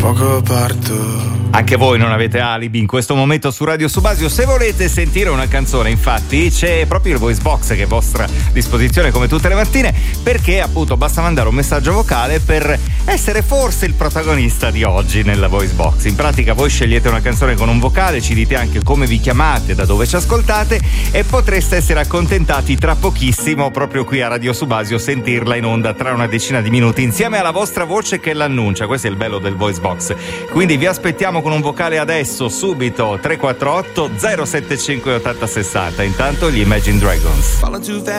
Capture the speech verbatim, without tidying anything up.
poco parto. Anche voi non avete alibi in questo momento su Radio Subasio. Se volete sentire una canzone, infatti, c'è proprio il voice box che è a vostra disposizione come tutte le mattine, perché appunto basta mandare un messaggio vocale per essere forse il protagonista di oggi nella voice box. In pratica voi scegliete una canzone con un vocale, ci dite anche come vi chiamate, da dove ci ascoltate, e potreste essere accontentati tra pochissimo proprio qui a Radio Subasio, sentirla in onda tra una decina di minuti insieme alla vostra voce che l'annuncia. Questo è il bello del voice box. Quindi vi aspettiamo con un vocale adesso, subito. Tre quattro otto zero sette cinque otto zero sei zero. Intanto gli Imagine Dragons.